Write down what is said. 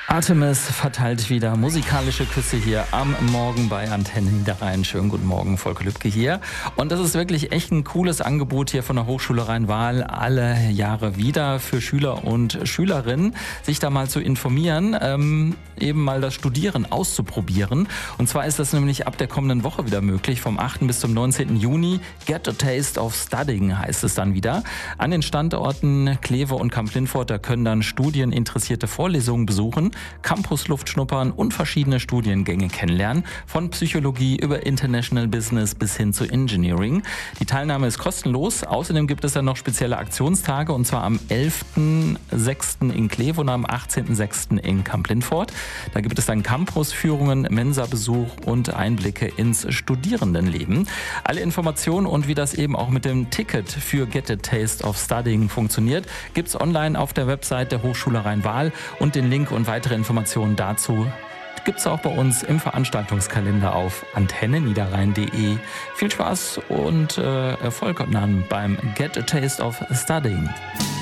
Artemis verteilt wieder musikalische Küsse hier am Morgen bei Antenne Niederrhein. Schönen guten Morgen, Volker Lübke hier. Und das ist wirklich echt ein cooles Angebot hier von der Hochschule Rhein-Waal alle Jahre wieder für Schüler und Schülerinnen, sich da mal zu informieren, eben mal das Studieren auszuprobieren. Und zwar ist das nämlich ab der kommenden Woche wieder möglich, vom 8. bis zum 19. Juni. Get a Taste of Studying heißt es dann wieder. An den Standorten Kleve und Kamp-Lintfort, da können dann studieninteressierte Vorlesungen besuchen, Campusluft schnuppern und verschiedene Studiengänge kennenlernen, von Psychologie über International Business bis hin zu Engineering. Die Teilnahme ist kostenlos. Außerdem gibt es dann noch spezielle Aktionstage, und zwar am 11.06. in Kleve und am 18.06. in Kamp-Lintfort. Da gibt es dann Campusführungen, Mensabesuch und Einblicke ins Studierendenleben. Alle Informationen und wie das eben auch mit dem Ticket für Get a Taste of Studying funktioniert, gibt es online auf der Website der Hochschule Rhein-Waal, und den Link und weitere Informationen dazu gibt es auch bei uns im Veranstaltungskalender auf antenneniederrhein.de. Viel Spaß und Erfolg dann beim Get a Taste of Studying.